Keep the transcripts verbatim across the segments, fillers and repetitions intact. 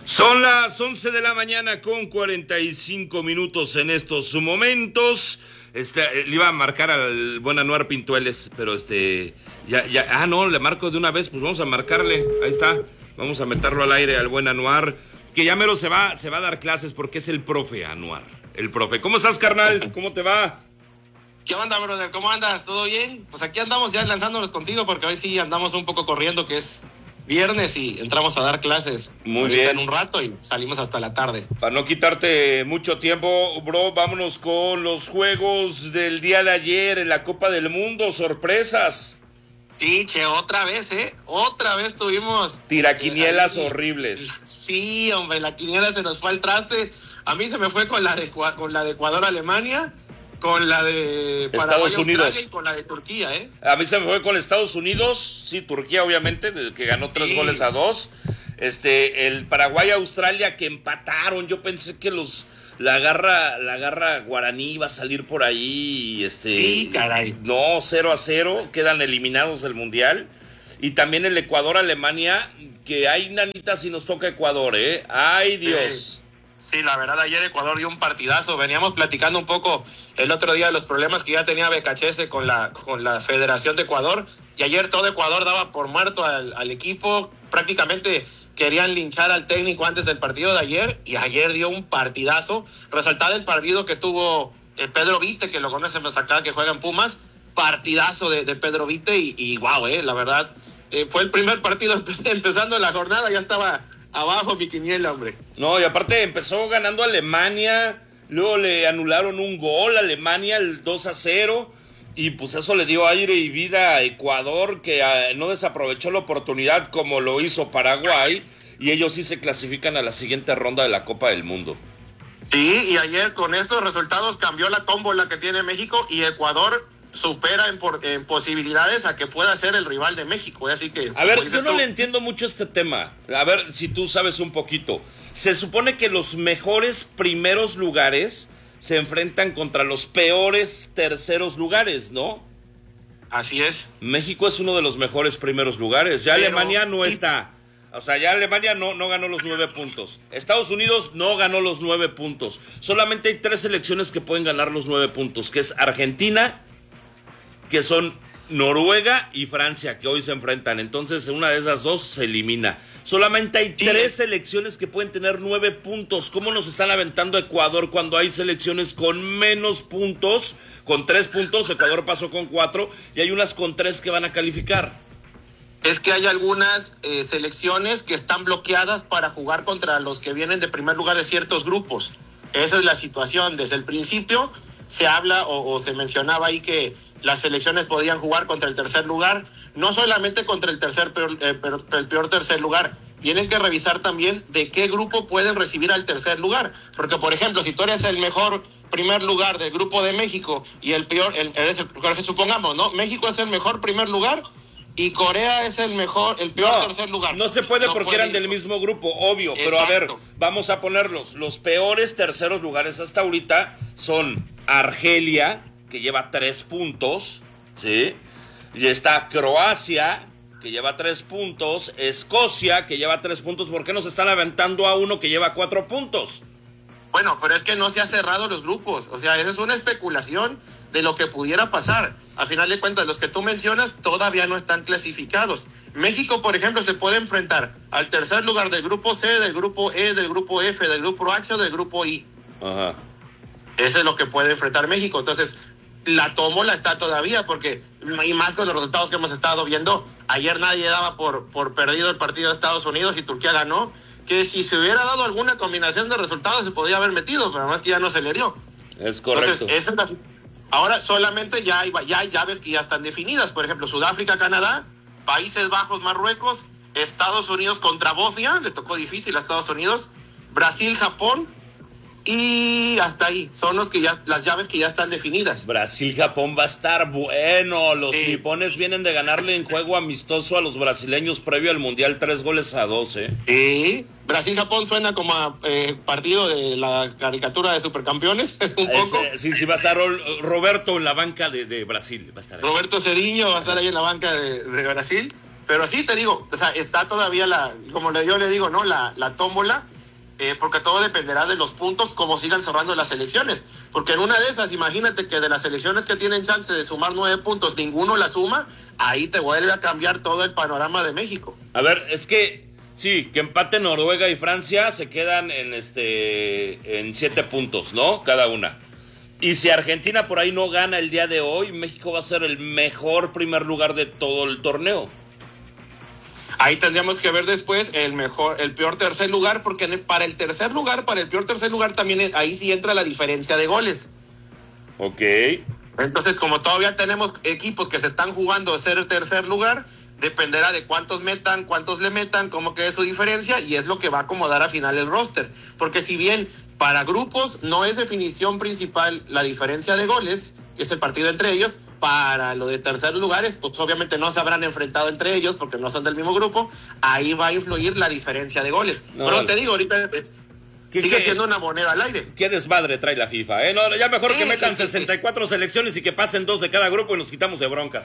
Son las once de la mañana con cuarenta y cinco minutos en estos momentos. Este, le iba a marcar al buen Anuar Pintueles, pero este, ya, ya, ah, no, le marco de una vez, pues vamos a marcarle, ahí está, vamos a meterlo al aire al buen Anuar, que ya mero se va, se va a dar clases porque es el profe Anuar, el profe. ¿Cómo estás, carnal? ¿Cómo te va? ¿Qué onda, brother? ¿Cómo andas? ¿Todo bien? Pues aquí andamos ya lanzándonos contigo porque hoy sí andamos un poco corriendo, que es viernes y entramos a dar clases. Muy ahorita bien. En un rato y salimos hasta la tarde. Para no quitarte mucho tiempo, bro, vámonos con los juegos del día de ayer en la Copa del Mundo, sorpresas. Sí, che, otra vez, ¿eh? Otra vez tuvimos... Tiraquinielas eh, ahí, horribles. Sí, hombre, la quiniela se nos fue al traste. A mí se me fue con la de, con la de Ecuador-Alemania, con la de Estados Unidos y con la de Turquía, ¿eh? A mí se me fue con Estados Unidos, sí, Turquía obviamente, que ganó tres sí. goles a dos. Este, el Paraguay-Australia que empataron. Yo pensé que los la garra la garra guaraní iba a salir por ahí, este, sí, caray. No, cero a cero, quedan eliminados del mundial. Y también el Ecuador-Alemania, que hay nanitas y nos toca Ecuador, ¿eh? Ay, Dios. Sí. Sí, la verdad, ayer Ecuador dio un partidazo. Veníamos platicando un poco el otro día de los problemas que ya tenía Becachese con la, con la Federación de Ecuador. Y ayer todo Ecuador daba por muerto al, al equipo. Prácticamente querían linchar al técnico antes del partido de ayer. Y ayer dio un partidazo. Resaltar el partido que tuvo el Pedro Vite, que lo conocemos acá, que juega en Pumas. Partidazo de, de Pedro Vite. Y, y wow, eh, la verdad, eh, fue el primer partido empezando la jornada. Ya estaba... abajo mi quiniela, hombre. No, y aparte empezó ganando Alemania, luego le anularon un gol a Alemania, el dos a cero, y pues eso le dio aire y vida a Ecuador, que uh, no desaprovechó la oportunidad como lo hizo Paraguay, y ellos sí se clasifican a la siguiente ronda de la Copa del Mundo. Sí, y ayer con estos resultados cambió la tómbola que tiene México, y Ecuador supera en, por, en posibilidades a que pueda ser el rival de México, ¿eh? Así que... A ver, yo no tú... le entiendo mucho este tema, a ver si tú sabes un poquito. Se supone que los mejores primeros lugares se enfrentan contra los peores terceros lugares, ¿no? Así es. México es uno de los mejores primeros lugares, ya Pero, Alemania no sí. está... O sea, ya Alemania no, no ganó los nueve puntos. Estados Unidos no ganó los nueve puntos. Solamente hay tres selecciones que pueden ganar los nueve puntos, que es Argentina, que son Noruega y Francia, que hoy se enfrentan. Entonces, una de esas dos se elimina. Solamente hay sí. tres selecciones que pueden tener nueve puntos. ¿Cómo nos están aventando Ecuador cuando hay selecciones con menos puntos? Con tres puntos, Ecuador pasó con cuatro, y hay unas con tres que van a calificar. Es que hay algunas eh, selecciones que están bloqueadas para jugar contra los que vienen de primer lugar de ciertos grupos. Esa es la situación. Desde el principio se habla o, o se mencionaba ahí que las selecciones podían jugar contra el tercer lugar, no solamente contra el tercer peor, eh, peor, el peor tercer lugar, tienen que revisar también de qué grupo pueden recibir al tercer lugar, porque por ejemplo, si tú eres el mejor primer lugar del grupo de México y el peor, el, eres el, supongamos, ¿no? México es el mejor primer lugar y Corea es el mejor, el peor no, tercer lugar. No se puede no porque puede eran ir. Del mismo grupo, obvio, Exacto. Pero a ver, vamos a ponerlos, los peores terceros lugares hasta ahorita son Argelia, que lleva tres puntos, ¿sí? Y está Croacia, que lleva tres puntos, Escocia, que lleva tres puntos. ¿Por qué nos están aventando a uno que lleva cuatro puntos? Bueno, pero es que no se ha cerrado los grupos, o sea, esa es una especulación de lo que pudiera pasar. Al final de cuentas, los que tú mencionas todavía no están clasificados. México, por ejemplo, se puede enfrentar al tercer lugar del grupo C, del grupo E, del grupo F, del grupo H o del grupo I. Ajá. Eso es lo que puede enfrentar México. Entonces, la tómbola está todavía, porque, y más con los resultados que hemos estado viendo, ayer nadie daba por, por perdido el partido de Estados Unidos y Turquía ganó, que si se hubiera dado alguna combinación de resultados se podía haber metido, pero más que ya no se le dio. Es correcto. Entonces, esa es la... Ahora solamente ya hay, ya hay llaves que ya están definidas, por ejemplo, Sudáfrica, Canadá, Países Bajos, Marruecos, Estados Unidos contra Bosnia, le tocó difícil a Estados Unidos, Brasil, Japón, y hasta ahí, son los que ya, las llaves que ya están definidas. Brasil-Japón va a estar bueno. Los sí. nipones vienen de ganarle en juego amistoso a los brasileños previo al Mundial tres goles a dos, ¿eh? Sí, Brasil-Japón suena como a eh, partido de la caricatura de Supercampeones, un Ese, poco. Sí, sí, va a estar Roberto en la banca de, de Brasil. Va a estar ahí. Roberto Cediño va a estar ahí en la banca de, de Brasil. Pero sí, te digo, o sea, está todavía la, como yo le digo, ¿no? La, la tómbola. eh, porque todo dependerá de los puntos, como sigan cerrando las elecciones. Porque en una de esas, imagínate que de las elecciones que tienen chance de sumar nueve puntos, ninguno la suma, ahí te vuelve a cambiar todo el panorama de México. A ver, es que sí, que empate Noruega y Francia se quedan en este en siete puntos, ¿no? Cada una. Y si Argentina por ahí no gana el día de hoy, México va a ser el mejor primer lugar de todo el torneo. Ahí tendríamos que ver después el mejor, el peor tercer lugar, porque para el tercer lugar, para el peor tercer lugar también es, ahí sí entra la diferencia de goles. Ok. Entonces, como todavía tenemos equipos que se están jugando a ser el tercer lugar, dependerá de cuántos metan, cuántos le metan, cómo quede su diferencia, y es lo que va a acomodar al final el roster. Porque si bien para grupos no es definición principal la diferencia de goles, que es el partido entre ellos, para lo de tercer lugares, pues obviamente no se habrán enfrentado entre ellos porque no son del mismo grupo, ahí va a influir la diferencia de goles. No, Pero vale. te digo, ahorita sigue qué, siendo una moneda al aire. Qué desmadre trae la FIFA, ¿eh? No, ya mejor sí, que metan sí, sí, sesenta y cuatro sí. selecciones y que pasen dos de cada grupo y nos quitamos de broncas.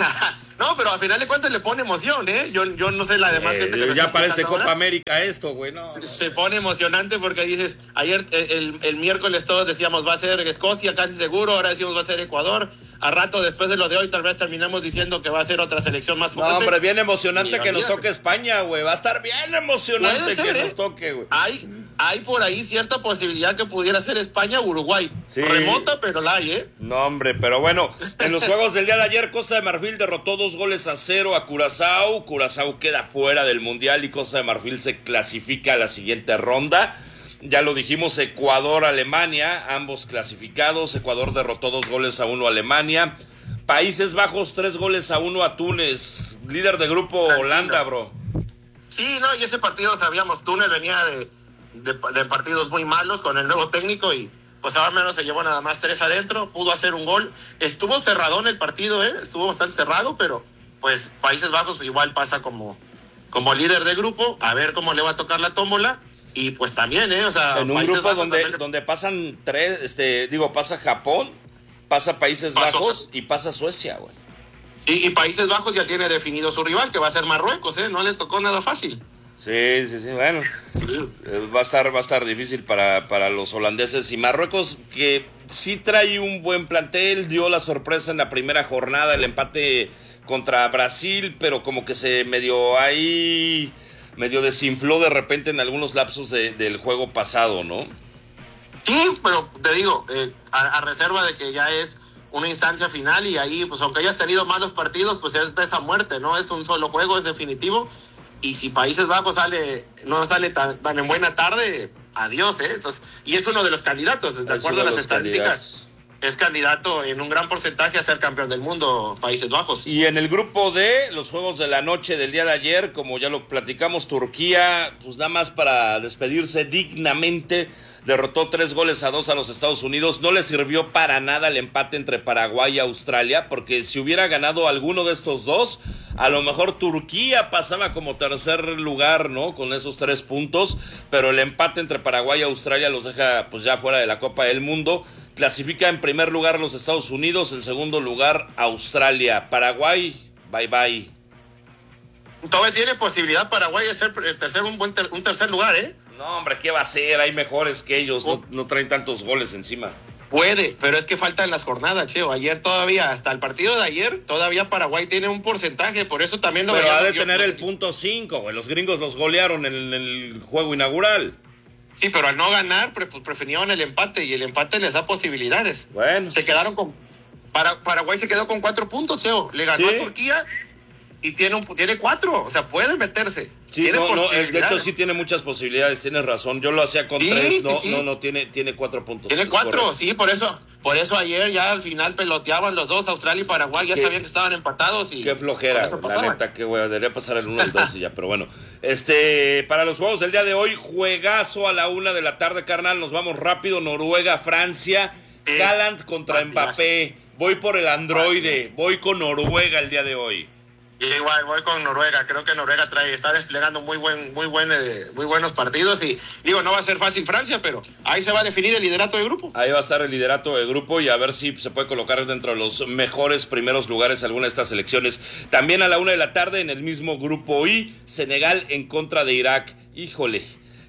No, pero al final de cuentas le pone emoción, ¿eh? Yo, yo no sé la demás eh, gente que ya parece Copa ahora. América esto, güey, no, se, no. se pone emocionante porque dices, ayer el, el miércoles todos decíamos va a ser Escocia casi seguro, ahora decimos va a ser Ecuador, a rato después de lo de hoy tal vez terminamos diciendo que va a ser otra selección más fuerte. No, hombre, bien emocionante que nos toque España, güey, va a estar bien emocionante ser, que ¿eh? nos toque, güey. Hay, hay por ahí cierta posibilidad que pudiera ser España o Uruguay, sí. remota pero la hay, ¿eh? No, hombre, pero bueno, en los juegos del día de ayer Costa de Marfil derrotó dos goles a cero a Curazao, Curazao queda fuera del Mundial y Costa de Marfil se clasifica a la siguiente ronda. Ya lo dijimos, Ecuador-Alemania, ambos clasificados. Ecuador derrotó dos goles a uno a Alemania. Países Bajos, tres goles a uno a Túnez. Líder de grupo Holanda, bro. Sí, no, y ese partido sabíamos, Túnez venía de, de, de partidos muy malos con el nuevo técnico y pues ahora menos se llevó nada más tres adentro, pudo hacer un gol. Estuvo cerradón el partido, ¿eh? Estuvo bastante cerrado, pero pues Países Bajos igual pasa como, como líder de grupo, a ver cómo le va a tocar la tómbola. Y pues también, ¿eh? O sea, en un Países grupo donde, también... donde pasan tres, este, digo, pasa Japón, pasa Países Pasó. Bajos y pasa Suecia, güey. Sí, y Países Bajos ya tiene definido su rival, que va a ser Marruecos, ¿eh? No le tocó nada fácil. Sí, sí, sí, bueno. Sí. Va a estar, va a estar difícil para, para los holandeses. Y Marruecos, que sí trae un buen plantel, dio la sorpresa en la primera jornada, el empate contra Brasil, pero como que se medio ahí... medio desinfló de repente en algunos lapsos de, del juego pasado, ¿no? Sí, pero te digo, eh, a, a reserva de que ya es una instancia final y ahí, pues aunque hayas tenido malos partidos, pues es de esa muerte, ¿no? Es un solo juego, es definitivo. Y si Países Bajos sale no sale tan, tan en buena tarde, adiós, ¿eh? Entonces, y es uno de los candidatos, de acuerdo a las estadísticas. Candidatos. Es candidato en un gran porcentaje a ser campeón del mundo, Países Bajos. Y en el grupo D, los juegos de la noche del día de ayer, como ya lo platicamos, Turquía, pues nada más para despedirse dignamente, derrotó tres goles a dos a los Estados Unidos. No le sirvió para nada el empate entre Paraguay y Australia, porque si hubiera ganado alguno de estos dos, a lo mejor Turquía pasaba como tercer lugar, ¿no? Con esos tres puntos, pero el empate entre Paraguay y Australia los deja pues ya fuera de la Copa del Mundo. Clasifica en primer lugar los Estados Unidos, en segundo lugar Australia. Paraguay, bye bye. Todavía tiene posibilidad Paraguay de ser tercer, un buen ter, un tercer lugar, ¿eh? No, hombre, ¿qué va a ser? Hay mejores que ellos, no, no traen tantos goles encima. Puede, pero es que faltan las jornadas, Cheo. Ayer todavía, hasta el partido de ayer, todavía Paraguay tiene un porcentaje, por eso también lo Pero ha de tener yo, el punto cinco, güey. Los gringos los golearon en el, en el juego inaugural. Sí, pero al no ganar, pues preferían el empate y el empate les da posibilidades. Bueno. Se quedaron con... Para, Paraguay se quedó con cuatro puntos, Cheo. Le ganó ¿Sí? a Turquía y tiene un, tiene cuatro. O sea, puede meterse. Sí, tiene no, no, de hecho sí tiene muchas posibilidades, tienes razón. Yo lo hacía con sí, tres, sí, no, sí. no, no, tiene, tiene cuatro puntos. Tiene cuatro, correcto. sí, por eso, por eso ayer ya al final peloteaban los dos, Australia y Paraguay, ya ¿Qué? sabían que estaban empatados y... Qué flojera, la neta, qué güey, debería pasar el uno y el dos y ya, pero bueno. Este, para los juegos del día de hoy, juegazo a la una de la tarde, carnal, nos vamos rápido, Noruega, Francia, sí. Haaland contra Mbappé, voy por el androide, voy con Noruega el día de hoy. Y igual voy con Noruega, creo que Noruega trae, está desplegando muy buen, muy buen, eh, muy buenos partidos y digo, no va a ser fácil Francia, pero ahí se va a definir el liderato de grupo. Ahí va a estar el liderato de grupo y a ver si se puede colocar dentro de los mejores primeros lugares alguna de estas selecciones. También a la una de la tarde en el mismo grupo I, Senegal en contra de Irak. Híjole,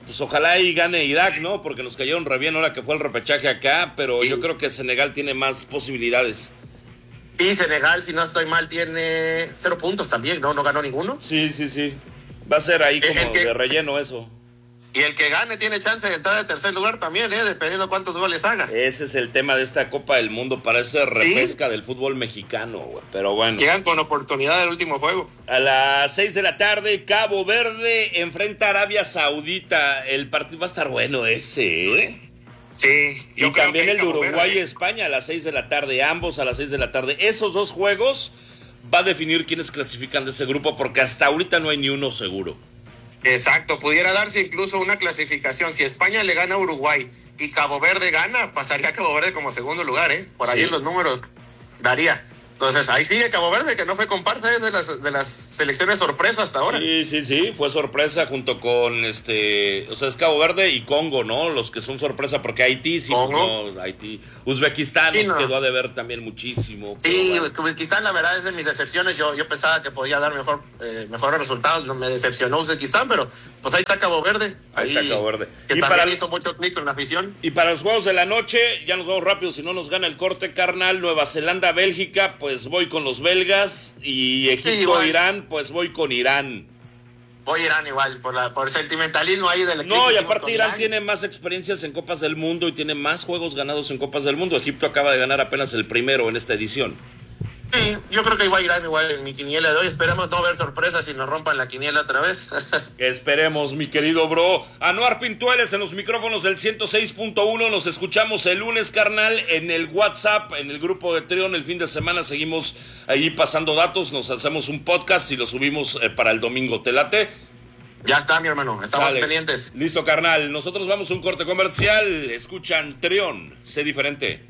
pues ojalá y gane Irak, ¿no? Porque nos cayeron re bien ahora que fue el repechaje acá, pero sí. Yo creo que Senegal tiene más posibilidades. Sí, Senegal, si no estoy mal, tiene cero puntos también, ¿no? No ganó ninguno. Sí, sí, sí. Va a ser ahí como que, de relleno eso. Y el que gane tiene chance de entrar en tercer lugar también, ¿eh? Dependiendo cuántos goles haga. Ese es el tema de esta Copa del Mundo. Parece repesca ¿Sí? del fútbol mexicano, güey. Pero bueno. Llegan con oportunidad del último juego. A las seis de la tarde, Cabo Verde enfrenta a Arabia Saudita. El partido va a estar bueno ese, ¿eh? Sí. Yo y también el de Uruguay y España a las seis de la tarde. Ambos a las seis de la tarde. Esos dos juegos va a definir quiénes clasifican de ese grupo, porque hasta ahorita no hay ni uno seguro. Exacto, pudiera darse incluso una clasificación. Si España le gana a Uruguay y Cabo Verde gana, pasaría a Cabo Verde como segundo lugar, ¿eh? Por ahí sí. En los números daría. Entonces, ahí sigue Cabo Verde, que no fue comparsa de las, de las selecciones sorpresa hasta ahora. Sí, sí, sí, fue sorpresa junto con, este, o sea, es Cabo Verde y Congo, ¿no? Los que son sorpresa, porque Haití, sí, pues no, Haití. Uzbekistán sí, nos no. quedó a deber también muchísimo. Sí, bueno. Uzbekistán, la verdad, es de mis decepciones. Yo, yo pensaba que podía dar mejor, eh, mejores resultados, no me decepcionó Uzbekistán, pero pues ahí está Cabo Verde. Ahí, ahí está Cabo Verde. Que y también para hizo mucho clic con la afición. Y para los juegos de la noche, ya nos vamos rápido, si no nos gana el corte, carnal. Nueva Zelanda, Bélgica, pues voy con los belgas, y Egipto, sí, Irán, pues voy con Irán. Voy a Irán igual, por, la, por el sentimentalismo ahí del equipo. No, y aparte Irán, Irán tiene más experiencias en Copas del Mundo y tiene más juegos ganados en Copas del Mundo. Egipto acaba de ganar apenas el primero en esta edición. Sí, yo creo que igual Irán igual en mi quiniela de hoy. Esperemos no ver sorpresas y nos rompan la quiniela otra vez. Esperemos, mi querido bro. Anuar Pintueles en los micrófonos del ciento seis punto uno. Nos escuchamos el lunes, carnal, en el WhatsApp, en el grupo de Trión. El fin de semana seguimos ahí pasando datos. Nos hacemos un podcast y lo subimos eh, para el domingo. ¿Te late? Ya está, mi hermano. Estamos Sale. pendientes. Listo, carnal. Nosotros vamos a un corte comercial. Escuchan Trión. Sé diferente.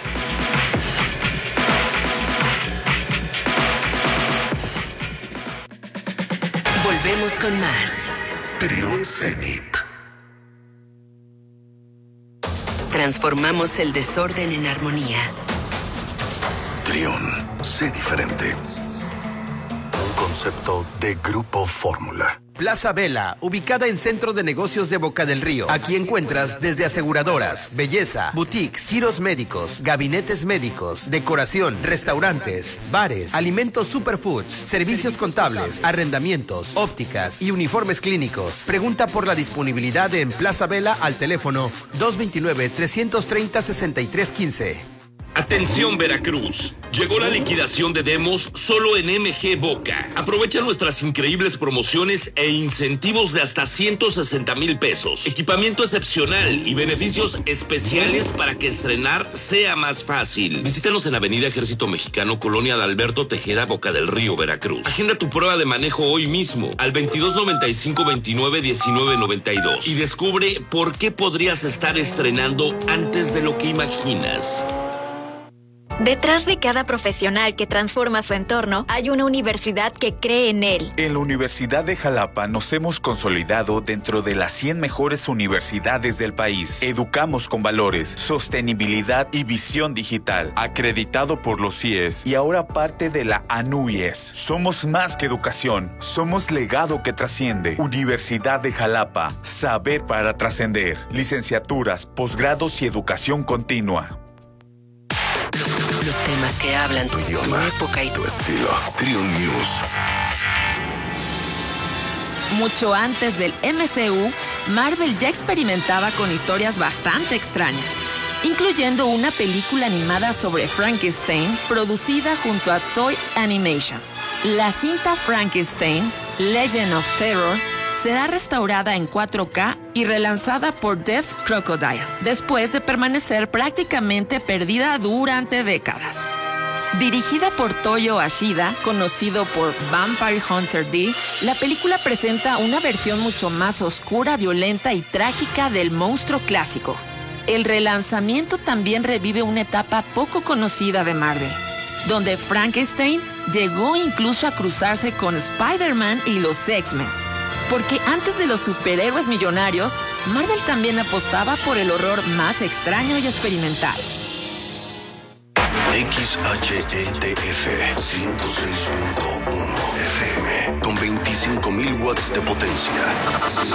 Volvemos con más. Trión Zenit. Transformamos el desorden en armonía. Trión, sé diferente. Un concepto de Grupo Fórmula. Plaza Vela, ubicada en Centro de Negocios de Boca del Río. Aquí encuentras desde aseguradoras, belleza, boutiques, giros médicos, gabinetes médicos, decoración, restaurantes, bares, alimentos superfoods, servicios contables, arrendamientos, ópticas y uniformes clínicos. Pregunta por la disponibilidad en Plaza Vela al teléfono dos dos nueve, tres tres cero, seis tres uno cinco. Atención Veracruz, llegó la liquidación de demos solo en M G Boca. Aprovecha nuestras increíbles promociones e incentivos de hasta ciento sesenta mil pesos. Equipamiento excepcional y beneficios especiales para que estrenar sea más fácil. Visítanos en Avenida Ejército Mexicano, Colonia de Alberto Tejeda, Boca del Río, Veracruz. Agenda tu prueba de manejo hoy mismo al veintidós noventa y cinco, veintinueve, diecinueve noventa y dos y descubre por qué podrías estar estrenando antes de lo que imaginas. Detrás de cada profesional que transforma su entorno, hay una universidad que cree en él. En la Universidad de Jalapa nos hemos consolidado dentro de las cien mejores universidades del país. Educamos con valores, sostenibilidad y visión digital. Acreditado por los C I E S y ahora parte de la A N U Y E S. Somos más que educación, somos legado que trasciende. Universidad de Jalapa, saber para trascender. Licenciaturas, posgrados y educación continua. Los temas que hablan tu idioma, tu época y tu estilo. Trión News. Mucho antes del M C U, Marvel ya experimentaba con historias bastante extrañas, incluyendo una película animada sobre Frankenstein producida junto a Toy Animation. La cinta Frankenstein, Legend of Terror, será restaurada en cuatro K y relanzada por Deaf Crocodile, después de permanecer prácticamente perdida durante décadas. Dirigida por Toyo Ashida, conocido por Vampire Hunter D, la película presenta una versión mucho más oscura, violenta y trágica del monstruo clásico. El relanzamiento también revive una etapa poco conocida de Marvel, donde Frankenstein llegó incluso a cruzarse con Spider-Man y los X-Men. Porque antes de los superhéroes millonarios, Marvel también apostaba por el horror más extraño y experimental. X H E T F ciento seis punto uno F M con veinticinco mil watts de potencia.